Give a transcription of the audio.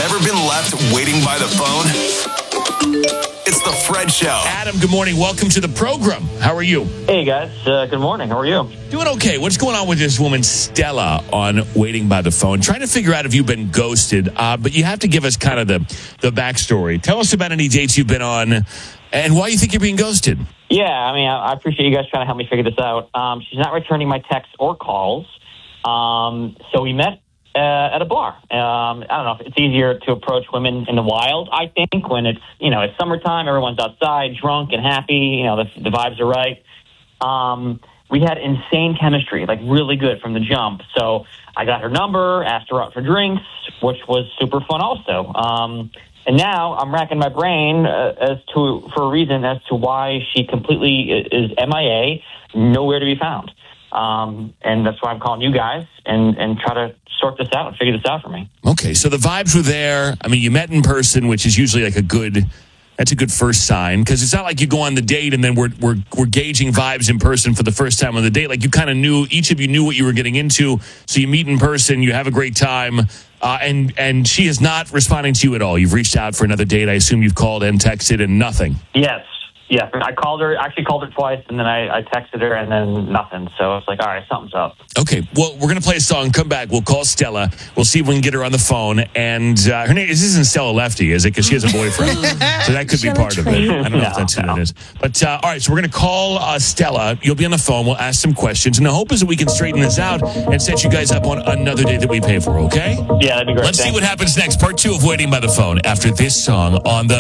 Ever been left waiting by the phone? It's the Fred Show. Adam, good morning. Welcome to the program. How are you? Hey, guys. Good morning. How are you? Doing okay. What's going on with this woman, Stella, on Waiting by the Phone? Trying to figure out if you've been ghosted, but you have to give us kind of the backstory. Tell us about any dates you've been on and why you think you're being ghosted. Yeah, I mean, I appreciate you guys trying to help me figure this out. She's not returning my texts or calls. So we met at a bar. I don't know if it's easier to approach women in the wild, I think, when it's, it's summertime, everyone's outside, drunk and happy, the vibes are right. We had insane chemistry, like really good from the jump. So I got her number, asked her out for drinks, which was super fun also. And now I'm racking my brain for a reason as to why she completely is MIA, nowhere to be found. And that's why I'm calling you guys and try to sort this out and figure this out for me. Okay, so the vibes were there. I mean, you met in person, which is usually like that's a good first sign, because it's not like you go on the date and then we're gauging vibes in person for the first time on the date. Like you kind of each of you knew what you were getting into. So you meet in person, you have a great time, and she is not responding to you at all. You've reached out for another date. I assume you've called and texted and nothing. Yes. Yeah, I called her twice, and then I texted her, and then nothing. So it's like, all right, something's up. Okay, well, we're going to play a song, come back. We'll call Stella. We'll see if we can get her on the phone. And her name, this isn't Stella Lefty, is it? Because she has a boyfriend. So that could be part of it. I don't know if that's who that is. But, all right, so we're going to call Stella. You'll be on the phone. We'll ask some questions. And the hope is that we can straighten this out and set you guys up on another date that we pay for, okay? Yeah, that'd be great. Let's see what happens next. Part 2 of Waiting by the Phone after this song on the